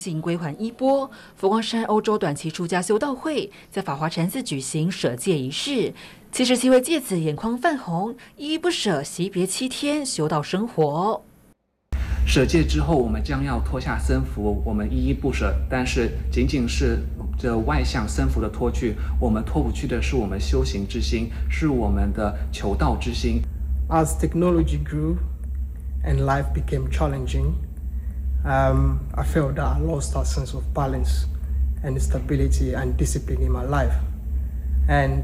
行归还衣钵，佛光山欧洲短期出家修道会在法华禅寺举行舍戒仪式，77位戒子眼眶泛红，依依不舍惜别7天修道生活。 舍戒之后，我们将要脱下僧服，我们依依不舍，但是仅仅是这外向僧服的脱去，我们脱不去的是我们修行之心，是我们的求道之心。 As technology grew and life became challenging,I felt that I lost that sense of balance and stability and discipline in my life. And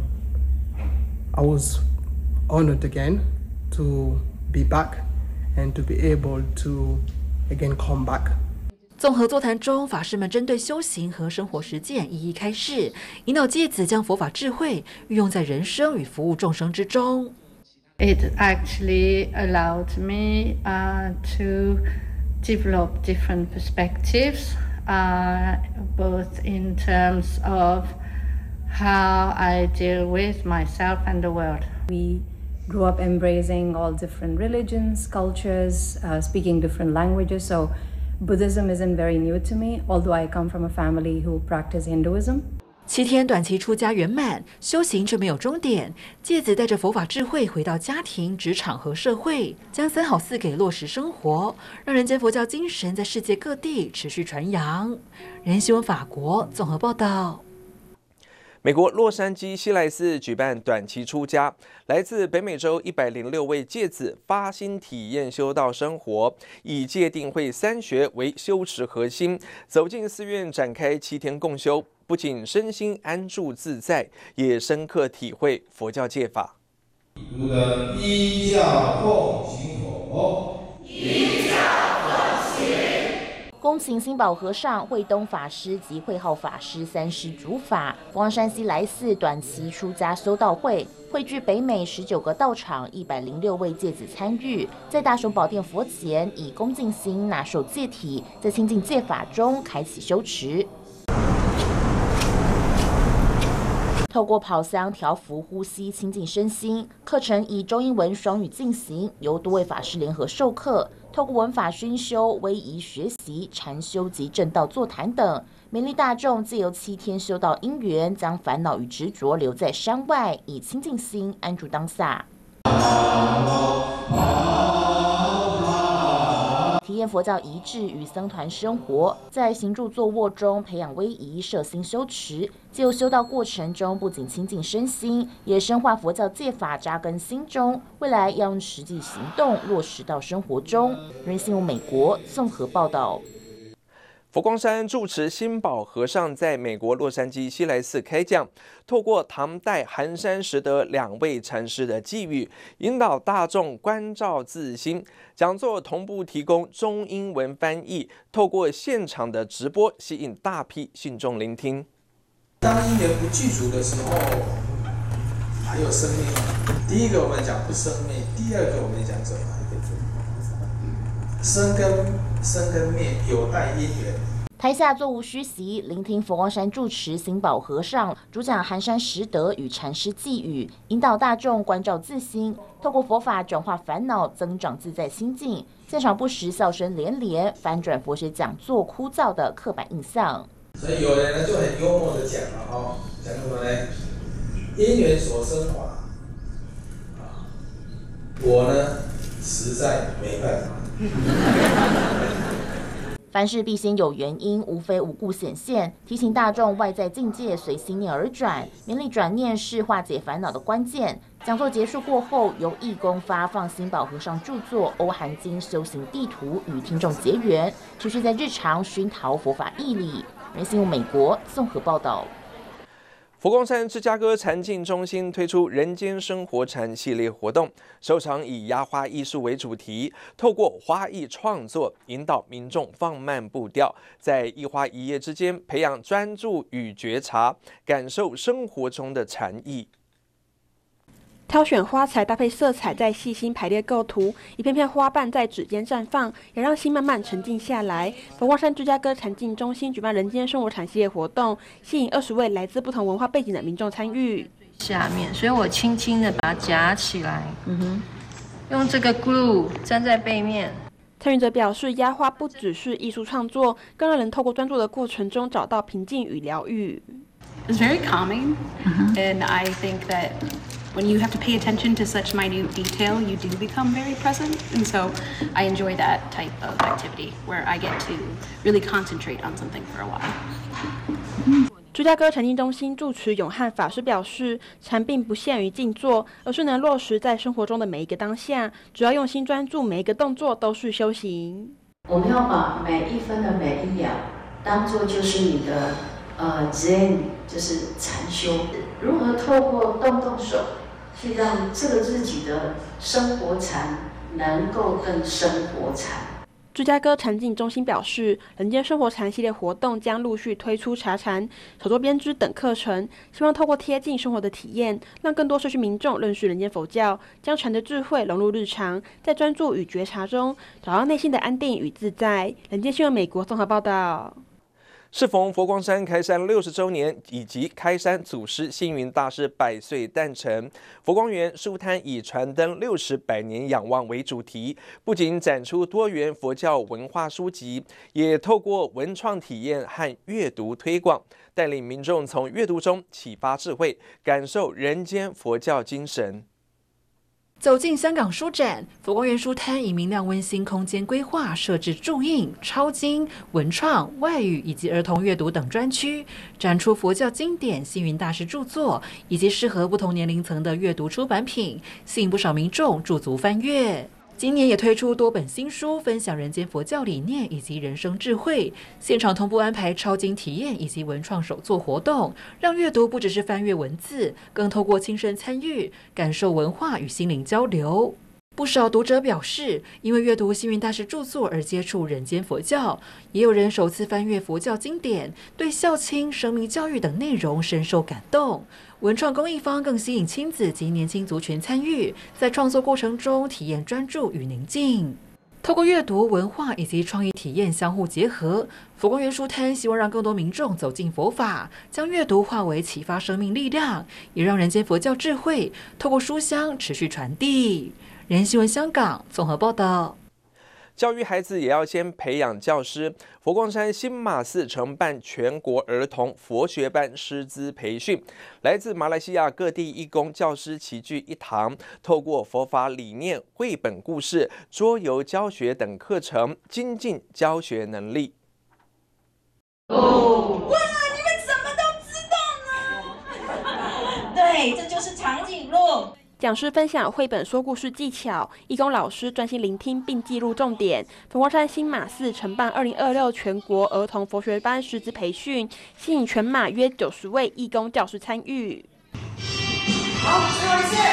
I was honored again to be back and to be able to again come back. 综合座谈中，法师们针对修行和生活实践一一开示，引导戒子将佛法智慧运用在人生与服务众生之中。 It actually allowed me to develop different perspectives, both in terms of how I deal with myself and the world. We grew up embracing all different religions, cultures, speaking different languages. So Buddhism isn't very new to me, although I come from a family who practice Hinduism. 7天短期出家圆满，修行却没有终点。戒子带着佛法智慧回到家庭、职场和社会，将3好4给落实生活，让人间佛教精神在世界各地持续传扬。人新闻法国综合报道。 美国洛杉矶西来寺举办短期出家，来自北美洲106位戒子发心体验修道生活，以戒定慧3学为修持核心，走进寺院展开7天共修，不仅身心安住自在，也深刻体会佛教戒法。 读的依教奉行佛，依教奉行。 恭请新宝和尚、慧东法师及慧浩法师3师主法，佛光山西来寺短期出家修道会，汇聚北美19个道场106位戒子参与，在大雄宝殿佛前以恭敬心纳受戒体，在清净戒法中开启修持。透过跑香、调伏、呼吸，清净身心。课程以中英文双语进行，由多位法师联合授课。透过文法熏修、威仪学习、禅修及正道座谈等，勉励大众借由7天修道因缘，将烦恼与执着留在山外，以清净心安住当下。体验佛教仪制与僧团生活，在行住坐卧中培养威仪，摄心修持。借由修道过程中，不仅亲近身心，也深化佛教戒法，扎根心中。未来要用实际行动落实到生活中。人新闻美国综合报道。 佛光山住持心宝和尚在美国洛杉矶西来寺开讲，透过唐代寒山拾得2位禅师的寄语，引导大众关照自心。讲座同步提供中英文翻译，透过现场的直播，吸引大批信众聆听。 当因缘不具足的时候，还有生命。第一个我们讲不生灭，第二个我们讲什么？生跟灭有待因缘。 台下座无虚席，聆听佛光山住持心宝和尚主讲寒山拾得与禅师寄语，引导大众关照自心，透过佛法转化烦恼，增长自在心境。现场不时笑声连连，翻转佛学讲座枯燥的刻板印象。 所以有人呢就很幽默的讲了讲什么呢？因缘所生法，我呢实在没办法。 凡事必先有原因，无非无故显现。提醒大众，外在境界随心念而转，勉励转念是化解烦恼的关键。讲座结束过后，由义工发放心宝和尚著作《欧韩经修行地图》，与听众结缘，持续在日常熏陶佛法义理。人新闻美国综合报道。 佛光山芝加哥禅境中心推出人间生活禅系列活动，首场以压花艺术为主题，透过花艺创作，引导民众放慢步调，在一花一叶之间培养专注与觉察，感受生活中的禅意。 挑选花材搭配色彩，再细心排列构图，一片片花瓣在指尖绽放，也让心慢慢沉静下来。佛光山芝加哥禅境中心举办人间生活禅系列活动，吸引20位来自不同文化背景的民众参与。 下面，所以我轻轻的把它夹起来，用这个 glue 粘在背面。 参与者表示，压花不只是艺术创作，更让人透过专注的过程中找到平静与疗愈。 It's very calming, and I think that when you have to pay attention to such minute detail, you do become very present. And so I enjoy that type of activity where I get to really concentrate on something for a while. 芝加哥禅境中心住持永汉法师表示，禅并不限于静坐，而是能落实在生活中的每一个当下，只要用心专注，每一个动作都是修行。 我们要把每一分的每一秒当作就是你的Zen， 就是禅修。如何透过动手，去让这个自己的生活禅能够更生活禅。 芝加哥禅境中心表示，人间生活禅系列活动将陆续推出茶禅、手作编织等课程，希望透过贴近生活的体验，让更多社区民众认识人间佛教，将禅的智慧融入日常，在专注与觉察中找到内心的安定与自在。人间新闻美国综合报道。 适逢佛光山开山60周年以及开山祖师星云大师100岁诞辰，佛光园书摊以传灯60百年仰望为主题，不仅展出多元佛教文化书籍，也透过文创体验和阅读推广，带领民众从阅读中启发智慧，感受人间佛教精神。 走进香港书展，佛光园书摊以明亮温馨空间规划，设置注印、抄经、文创、外语以及儿童阅读等专区，展出佛教经典、星云大师著作以及适合不同年龄层的阅读出版品，吸引不少民众驻足翻阅。今年也推出多本新书，分享人间佛教理念以及人生智慧。现场同步安排抄经体验以及文创手作活动，让阅读不只是翻阅文字，更透过亲身参与，感受文化与心灵交流。不少读者表示，因为阅读星云大师著作而接触人间佛教，也有人首次翻阅佛教经典，对孝亲、生命教育等内容深受感动。文创公益坊更吸引亲子及年轻族群参与，在创作过程中体验专注与宁静。透过阅读、文化以及创意体验相互结合，佛光园书摊希望让更多民众走进佛法，将阅读化为启发生命力量，也让人间佛教智慧透过书香持续传递。人新闻香港综合报道。 教育孩子也要先培养教师。佛光山新马寺承办全国儿童佛学班师资培训，来自马来西亚各地义工教师齐聚一堂，透过佛法理念、绘本故事、桌游教学等课程，精进教学能力。 哇，你们怎么都知道呢？对，这就是长颈鹿。 讲师分享绘本说故事技巧，义工老师专心聆听并记录重点。佛光山新马寺承办2026全国儿童佛学班师资培训，吸引全马约90位义工教师参与。 好，最后一次。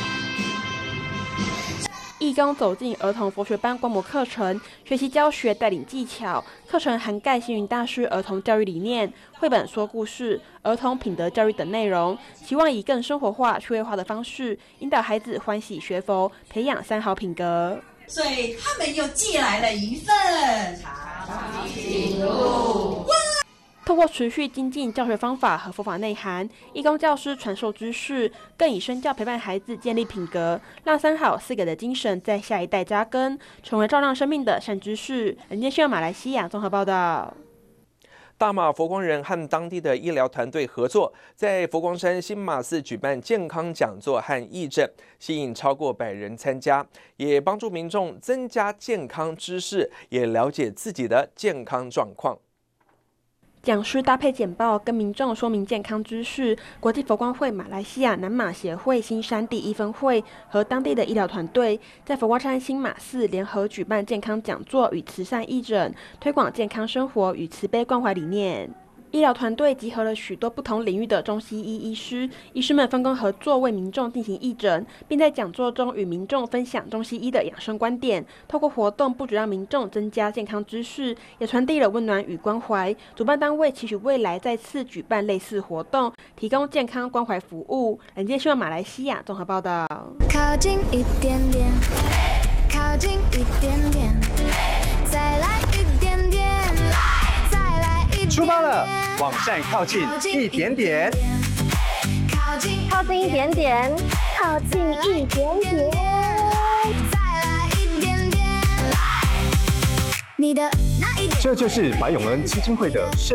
义工走进儿童佛学班观摩课程，学习教学带领技巧。课程涵盖星云大师儿童教育理念、绘本说故事、儿童品德教育等内容，希望以更生活化、趣味化的方式，引导孩子欢喜学佛，培养3好品格。 所以他们又寄来了一份长颈鹿。 透过持续精进教学方法和佛法内涵，义工教师传授知识，更以身教陪伴孩子建立品格，让3好4给的精神在下一代扎根，成为照亮生命的善知识。人间新闻马来西亚综合报道。 大马佛光人和当地的医疗团队合作，在佛光山新马寺举办健康讲座和义诊，吸引超过100人参加，也帮助民众增加健康知识，也了解自己的健康状况。 讲师搭配简报，跟民众说明健康知识。国际佛光会马来西亚南马协会新山第1分会和当地的医疗团队，在佛光山新马寺联合举办健康讲座与慈善义诊，推广健康生活与慈悲关怀理念。医疗团队集合了许多不同领域的中西医医师，医师们分工合作，为民众进行义诊，并在讲座中与民众分享中西医的养生观点。透过活动，不只让民众增加健康知识，也传递了温暖与关怀。主办单位期许未来再次举办类似活动，提供健康关怀服务。人间新闻马来西亚综合报道。 靠近一点点，靠近一点点，再来一点点，再来一点点。 出发了，往善靠近一点点， 靠近一点点，靠近一点点，再来一点点， 你的那一点。 这就是白永恩基金会的